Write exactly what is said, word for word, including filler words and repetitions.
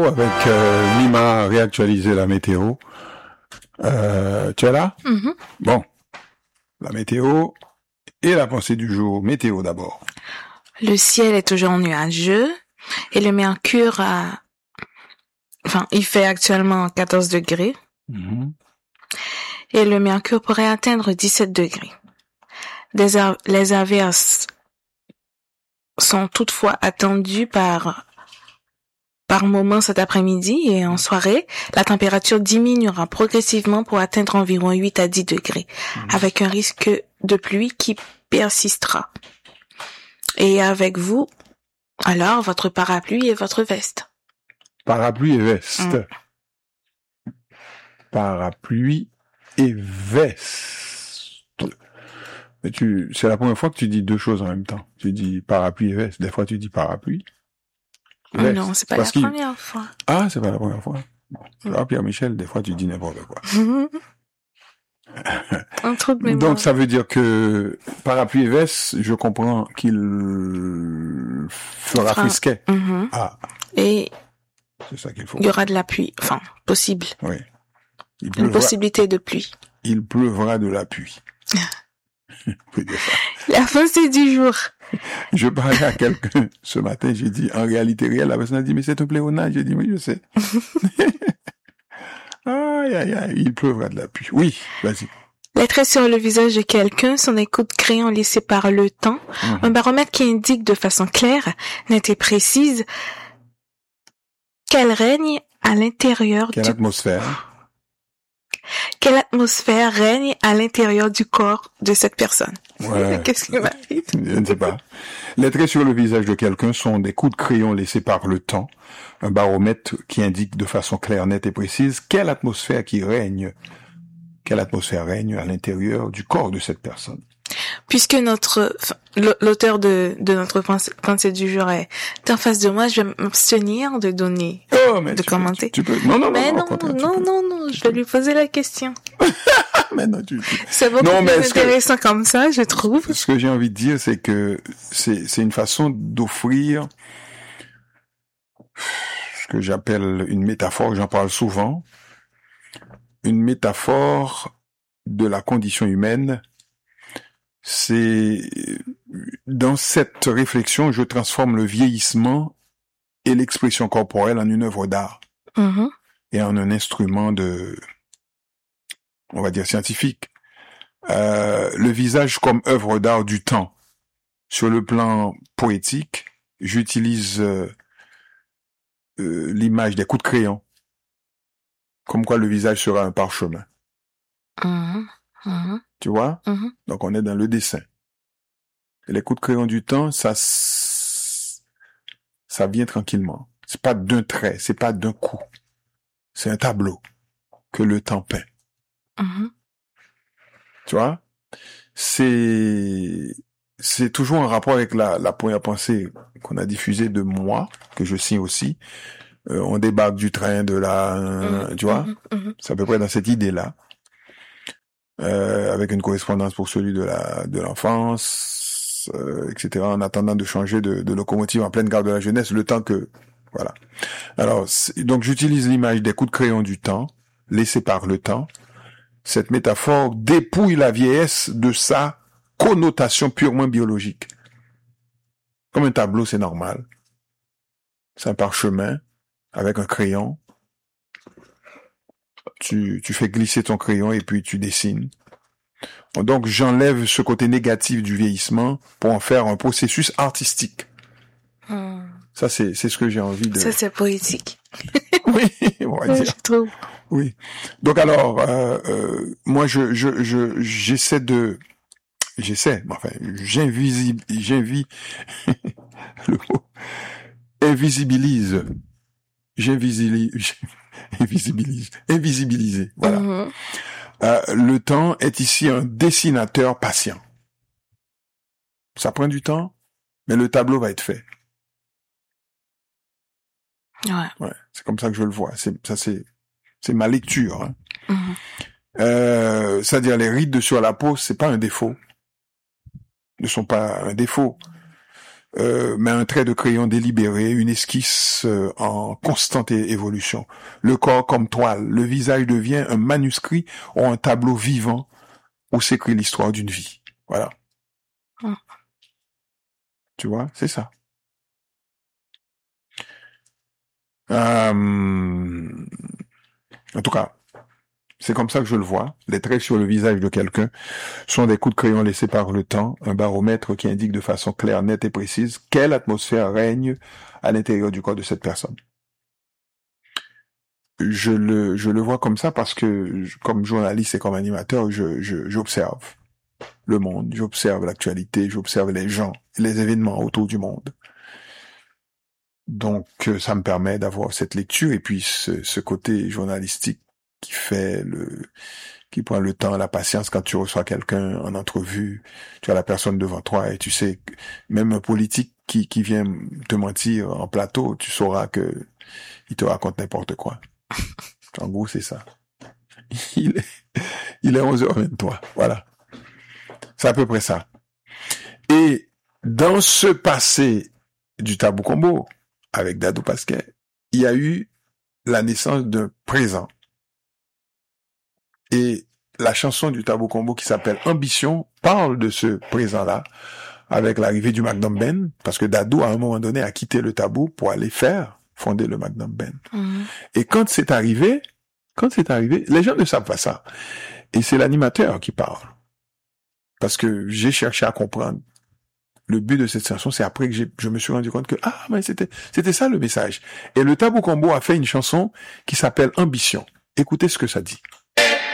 avec euh, Mima réactualiser la météo. Euh, tu es là? Mm-hmm. Bon, la météo et la pensée du jour. Météo d'abord. Le ciel est toujours nuageux et le mercure a... Enfin, il fait actuellement quatorze degrés. Mm-hmm. Et le mercure pourrait atteindre dix-sept degrés. Des a- les averses sont toutefois attendues par par moment cet après-midi et en soirée, la température diminuera progressivement pour atteindre environ huit à dix degrés, mmh. avec un risque de pluie qui persistera. Et avec vous, alors, votre parapluie et votre veste. Parapluie et veste. Mmh. Parapluie et veste. Mais tu, c'est la première fois que tu dis deux choses en même temps. Tu dis parapluie et veste. Des fois, tu dis parapluie. Veste. Non, c'est pas Parce la première fois. Ah, c'est pas la première fois. Bon, mmh. Pierre-Michel, des fois, tu dis n'importe quoi. Un trou de mémoire. Donc, ça veut dire que parapluie et veste, je comprends qu'il fera enfin, frisquet. Mm-hmm. Ah. Et c'est ça qu'il faut. Il y aura de la pluie. Enfin, possible. Oui. Il pleuvra... Une possibilité de pluie. Il pleuvra de la pluie. La pensée du jour. Je parlais à quelqu'un ce matin, j'ai dit, en réalité réelle, la personne a dit, mais c'est un pléonasme. J'ai dit, oui, je sais. Aïe, aïe, aïe, il pleuvra de la pluie. Oui, vas-y. Les traits sur le visage de quelqu'un sont des coups de crayon laissés par le temps, mmh. un baromètre qui indique de façon claire, nette et précise qu'elle règne à l'intérieur Quelle du... atmosphère Quelle atmosphère règne à l'intérieur du corps de cette personne. Ouais. Qu'est-ce qui m'arrive? Je ne sais pas. Les traits sur le visage de quelqu'un sont des coups de crayon laissés par le temps, un baromètre qui indique de façon claire, nette et précise quelle atmosphère qui règne, quelle atmosphère règne à l'intérieur du corps de cette personne. Puisque notre l'auteur de, de notre pensée, pensée du jour est en face de moi, je vais m'abstenir de donner, oh, mais de tu commenter. Peux, tu, tu peux. Non, non, mais non, non, non, non, non, non, non, je vais lui poser la question. mais non, tu, tu... C'est beaucoup non, plus intéressant que, comme ça, je trouve. Ce que j'ai envie de dire, c'est que c'est, c'est une façon d'offrir ce que j'appelle une métaphore, j'en parle souvent, une métaphore de la condition humaine. C'est dans cette réflexion, je transforme le vieillissement et l'expression corporelle en une œuvre d'art mm-hmm. et en un instrument de, on va dire, scientifique. Euh, le visage comme œuvre d'art du temps. Sur le plan poétique, j'utilise euh, euh, l'image des coups de crayon, comme quoi le visage sera un parchemin. Mm-hmm. Mm-hmm. Tu vois? Mm-hmm. Donc on est dans le dessin. Et les coups de crayon du temps, ça, ça vient tranquillement. C'est pas d'un trait, c'est pas d'un coup. C'est un tableau que le temps peint. Mm-hmm. Tu vois? C'est, c'est toujours en rapport avec la, la première pensée qu'on a diffusée de moi, que je signe aussi. Euh, on débarque du train de la, mm-hmm. tu vois? Mm-hmm. C'est à peu près dans cette idée-là. Euh, avec une correspondance pour celui de la, de l'enfance, euh, et cetera, en attendant de changer de, de locomotive en pleine gare de la jeunesse, le temps que, voilà. Alors, donc j'utilise l'image des coups de crayon du temps, laissés par le temps. Cette métaphore dépouille la vieillesse de sa connotation purement biologique. Comme un tableau, c'est normal. C'est un parchemin avec un crayon. Tu, tu fais glisser ton crayon et puis tu dessines. Donc, j'enlève ce côté négatif du vieillissement pour en faire un processus artistique. Hmm. Ça, c'est, c'est ce que j'ai envie de... Ça, c'est poétique. Oui, on va dire. Je trouve. Oui. Donc, alors, euh, euh, moi, je, je, je, j'essaie de... J'essaie, enfin, j'invisib... J'invis... le mot... Invisibilise. J'invisibilise... Invisibilise. Invisibiliser. Voilà. Mm-hmm. Euh, le temps est ici un dessinateur patient. Ça prend du temps, mais le tableau va être fait. Ouais. Ouais, c'est comme ça que je le vois. C'est, ça, c'est, c'est ma lecture. Hein. Mm-hmm. Euh, c'est-à-dire les rides sur la peau, c'est pas un défaut. Ne sont pas un défaut. euh, mais un trait de crayon délibéré, une esquisse euh, en constante é- évolution. Le corps comme toile, le visage devient un manuscrit ou un tableau vivant où s'écrit l'histoire d'une vie. Voilà. Mm. Tu vois, c'est ça. Euh, en tout cas, c'est comme ça que je le vois. Les traits sur le visage de quelqu'un sont des coups de crayon laissés par le temps, un baromètre qui indique de façon claire, nette et précise quelle atmosphère règne à l'intérieur du corps de cette personne. Je le, je le vois comme ça parce que, comme journaliste et comme animateur, je, je, j'observe le monde, j'observe l'actualité, j'observe les gens, les événements autour du monde. Donc, ça me permet d'avoir cette lecture et puis ce, ce côté journalistique qui fait le, qui prend le temps, la patience quand tu reçois quelqu'un en entrevue, tu as la personne devant toi et tu sais, même un politique qui, qui vient te mentir en plateau, tu sauras que il te raconte n'importe quoi. En gros, c'est ça. Il est, il est onze heures vingt-trois. Voilà. C'est à peu près ça. Et dans ce passé du Tabou Combo, avec Dadou Pasquet, il y a eu la naissance d'un présent. Et la chanson du Tabou Combo qui s'appelle Ambition parle de ce présent-là, avec l'arrivée du Magnum Ben, parce que Dadou, à un moment donné, a quitté le Tabou pour aller faire fonder le Magnum Ben. Mmh. Et quand c'est arrivé, quand c'est arrivé, les gens ne savent pas ça. Et c'est l'animateur qui parle. Parce que j'ai cherché à comprendre. Le but de cette chanson, c'est après que j'ai, je me suis rendu compte que, ah, mais c'était, c'était ça le message. Et le Tabou Combo a fait une chanson qui s'appelle Ambition. Écoutez ce que ça dit.